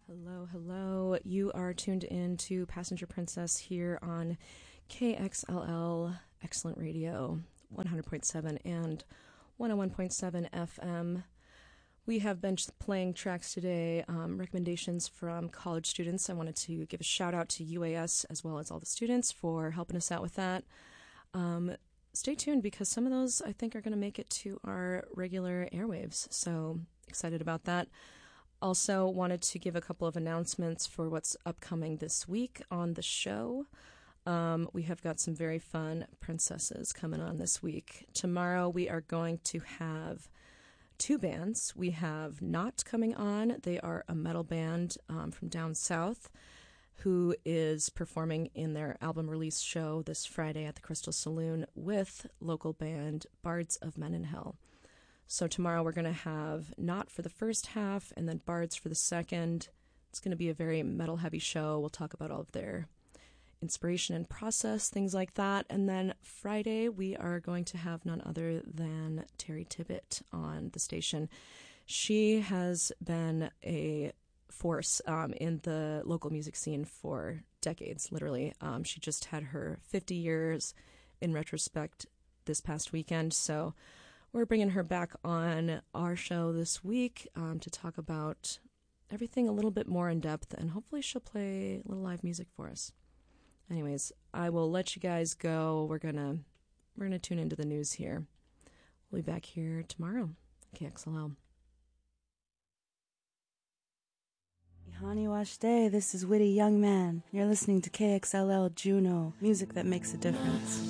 Hello, hello. You are tuned in to Passenger Princess here on KXLL Excellent Radio, 100.7 and 101.7 FM. We have been playing tracks today, recommendations from college students. I wanted to give a shout out to UAS as well as all the students for helping us out with that. Stay tuned because some of those I think are going to make it to our regular airwaves. So excited about that. Also wanted to give a couple of announcements for what's upcoming this week on the show. We have got some very fun princesses coming on this week. Tomorrow we are going to have two bands. We have Not coming on. They are a metal band from down south who is performing in their album release show this Friday at the Crystal Saloon with local band Bards of Men in Hell. So tomorrow we're going to have Not for the first half and then Bards for the second. It's going to be a very metal-heavy show. We'll talk about all of their inspiration and process, things like that. And then Friday we are going to have none other than Terry Tibbett on the station. She has been a force in the local music scene for decades, literally. She just had her 50 years in retrospect this past weekend, so we're bringing her back on our show this week to talk about everything a little bit more in depth, and hopefully she'll play a little live music for us. Anyways, I will let you guys go. We're gonna tune into the news here. We'll be back here tomorrow. KXLL. Ihani Washday, this is Witty Young Man. You're listening to KXLL Juno, music that makes a difference.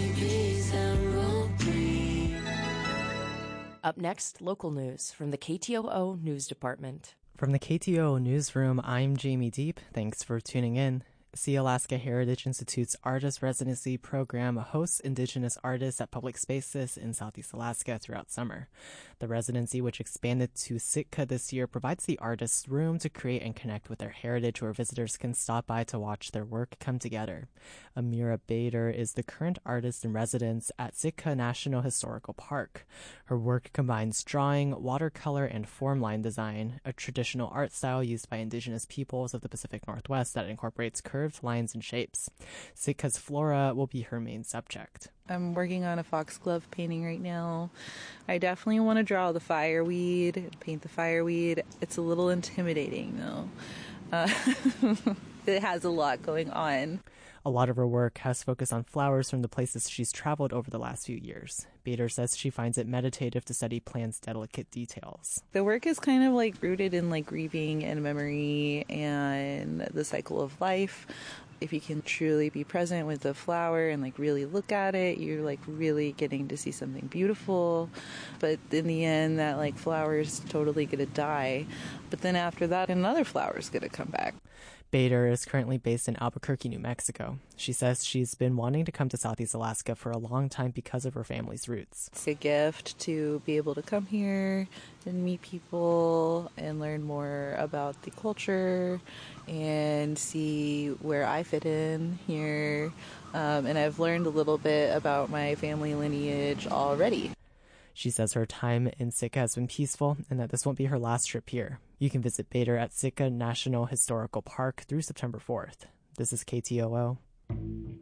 Up next, local news from the KTOO News Department. From the KTOO Newsroom, I'm Jamie Deep. Thanks for tuning in. Sealaska Heritage Institute's Artist Residency Program hosts Indigenous artists at public spaces in Southeast Alaska throughout summer. The residency, which expanded to Sitka this year, provides the artists room to create and connect with their heritage, where visitors can stop by to watch their work come together. Amira Bader is the current artist in residence at Sitka National Historical Park. Her work combines drawing, watercolor, and form line design, a traditional art style used by Indigenous peoples of the Pacific Northwest that incorporates curved lines and shapes. Sitka's flora will be her main subject. I'm working on a foxglove painting right now. I definitely want to draw the fireweed, paint the fireweed. It's a little intimidating though. It has a lot going on. A lot of her work has focused on flowers from the places she's traveled over the last few years. Bader says she finds it meditative to study plants' delicate details. The work is kind of like rooted in like grieving and memory and the cycle of life. If you can truly be present with the flower and like really look at it, you're like really getting to see something beautiful. But in the end, that like flower is totally going to die. But then after that, another flower is going to come back. Bader is currently based in Albuquerque, New Mexico. She says she's been wanting to come to Southeast Alaska for a long time because of her family's roots. It's a gift to be able to come here and meet people and learn more about the culture and see where I fit in here. And I've learned a little bit about my family lineage already. She says her time in Sitka has been peaceful and that this won't be her last trip here. You can visit Bader at Sitka National Historical Park through September 4th. This is KTOO.